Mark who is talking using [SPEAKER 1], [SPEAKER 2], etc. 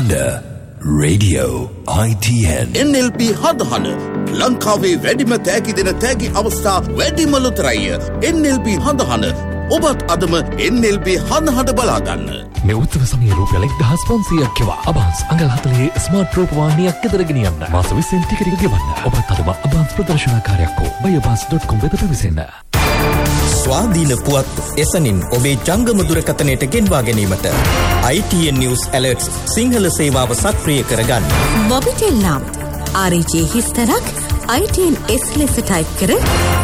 [SPEAKER 1] හඬ Radio ITN
[SPEAKER 2] NLP හඳහන ලංකාවේ වැඩිම තෑගි දෙන තෑගි අවස්ථා වැඩිම ලොතරැය NLP හඳහන ඔබත් අදම NLP හඳහන බලාගන්න.
[SPEAKER 3] මේ උත්සව සමයේ රුපියල් 1500ක් ගෙවා අබාන්ස් අඟල් 40 ස්මාර්ට් රූපවාහිනියක් ගෙදර ගෙනියන්න. මාස 20න් ටිකට් ගෙවන්න. ඔබත් අදම අබාන්ස් ප්‍රදර්ශනකාරයක් හෝ buyabans.com වෙත පැමිණෙන්න.
[SPEAKER 4] ස්වාධීන පුවත් එසනින් ඔබේ ජංගම දුරකථනයට ගෙන්වා ගැනීමට ITN News Alerts සිංහල සේවාව සක්‍රිය කරගන්න.
[SPEAKER 5] මොබිටෙල් නම් RJ හිස්තරක් ITN S ලෙස ටයිප් කර